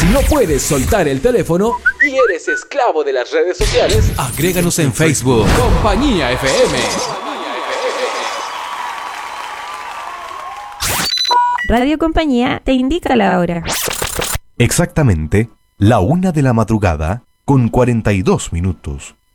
no puedes soltar el teléfono y eres esclavo de las redes sociales, agréganos en Facebook. Compañía FM. Radio Compañía te indica la hora. Exactamente, la 1 de la madrugada con 42 minutos.